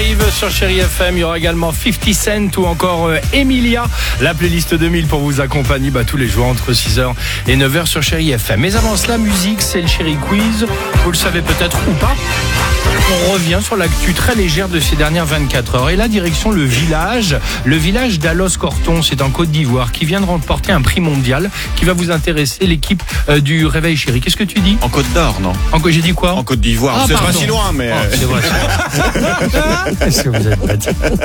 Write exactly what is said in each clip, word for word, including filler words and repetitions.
arrive sur Chérie F M. Il y aura également cinquante Cent ou encore euh, Emilia. La playlist deux mille pour vous accompagner bah, tous les jours entre six heures et neuf heures sur Chérie F M. Mais avant cela, musique, c'est le Chérie Quiz. Vous le savez peut-être ou pas. On revient sur l'actu très légère de ces dernières vingt-quatre heures. Et là, direction le village. Le village d'Alos-Corton, c'est en Côte d'Ivoire, qui vient de remporter un prix mondial qui va vous intéresser, l'équipe euh, du Réveil Chéri. Qu'est-ce que tu dis? En Côte d'Or, non? En quoi j'ai dit quoi? En Côte d'Ivoire. Ah, c'est pardon. pas si loin, mais... Oh, c'est vrai, c'est vrai. Qu'est-ce que vous avez pas dit?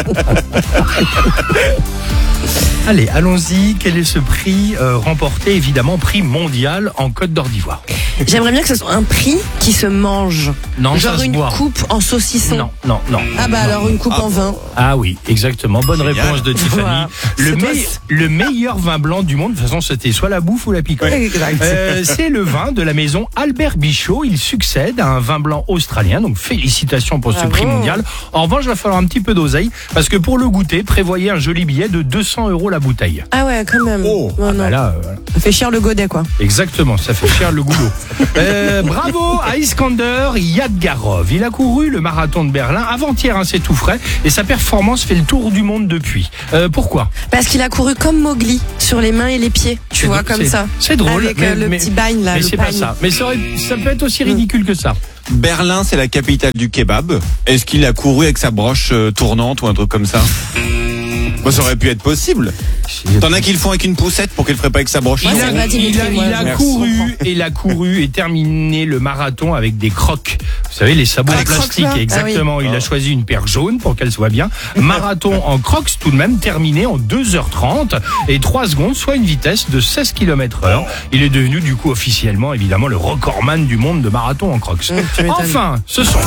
Allez, allons-y. Quel est ce prix euh, remporté? Évidemment, prix mondial en Côte d'Or d'Ivoire. J'aimerais bien que ce soit un prix qui se mange. Non, Genre ça se une boit. coupe en saucisson. Non, non, non. Ah bah non. alors une coupe Ah. en vin. Ah oui, exactement. Bonne Génial. réponse de Tiffany. Voilà. Le, C'est me- pas- le meilleur vin blanc du monde, de toute façon, c'était soit la bouffe ou la picote. Exact. Euh, c'est le vin de la maison Albert Bichot. Il succède à un vin blanc australien. Donc félicitations pour ce Bravo. prix mondial. En revanche, il va falloir un petit peu d'oseille parce que pour le goûter, prévoyez un joli billet de deux cents euros la bouteille. Ah ouais, quand même. Oh. Non, non. Bah là, euh, voilà. Ça fait cher le godet, quoi. Exactement, ça fait cher le goulot. Euh, bravo à Iskander Yadgarov. Il a couru le marathon de Berlin avant-hier, hein, c'est tout frais, et sa performance fait le tour du monde depuis. Euh, pourquoi? Parce qu'il a couru comme Mowgli, sur les mains et les pieds. Tu C'est vois, dr- comme c'est- ça. c'est drôle, Avec mais- euh, le mais- petit bagne, là. Mais le c'est pas pagne. ça. Mais ça, aurait- ça peut être aussi ridicule que ça. Berlin, c'est la capitale du kebab. Est-ce qu'il a couru avec sa broche euh, tournante ou un truc comme ça? Bah, ça aurait pu être possible. T'en as qui le font avec une poussette pour qu'il le ferait pas avec sa broche Moi, Il c'est a, pas Dimitri, il a- moi, il a je Merci. couru et il a couru et terminé le marathon avec des crocs. Vous savez, les sabots Ah, en les crocs, plastique. là. Exactement. Ah Il a choisi une paire jaune pour qu'elle soit bien. Marathon en crocs tout de même terminé en deux heures trente et trois secondes, soit une vitesse de seize kilomètres heure. Il est devenu du coup officiellement évidemment le recordman du monde de marathon en crocs. tu m'étonnes. Enfin, ce sont...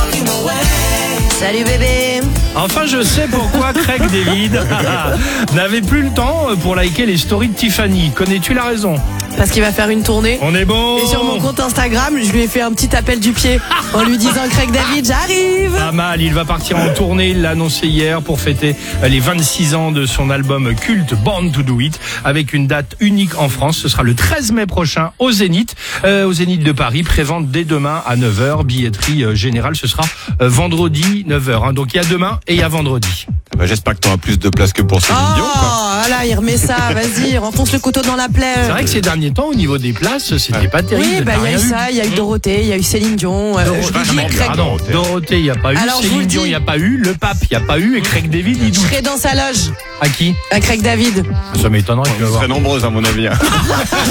Salut bébé. Enfin, je sais pourquoi Craig David n'avait plus le temps pour liker les stories de Tiffany. Connais-tu la raison? Parce qu'il va faire une tournée. On est bon. Et sur mon compte Instagram, je lui ai fait un petit appel du pied en lui disant Craig David, j'arrive. Pas mal, il va partir en tournée, il l'a annoncé hier pour fêter les vingt-six ans de son album culte Born to Do It avec une date unique en France. Ce sera le treize mai prochain au Zénith, euh, au Zénith de Paris. Prévente dès demain à neuf heures, billetterie euh, générale, ce sera euh, vendredi neuf heures. Hein. Donc il y a demain et il y a vendredi. Bah, j'espère que t'auras plus de place que pour Céline Dion, quoi. Oh, là, il remet ça, vas-y, renfonce le couteau dans la plaie. C'est vrai que ces derniers temps, au niveau des places, c'était pas terrible. Oui, bah, T'as il y a rien eu vu. ça, il y a eu Dorothée, il y a eu Céline Dion. euh, Dorothée, je vous dis, vachement Craig, Pardon, Dorothée, il n'y a pas eu. Alors, je vous Céline le Dion, il dis. n'y a pas eu. Le pape, il n'y a pas eu. Et Craig David, il je doute. serai dans sa loge, À qui? à Craig David. Ça m'étonnerait, tu vas Vous voir. serez nombreuses, à mon avis. hein.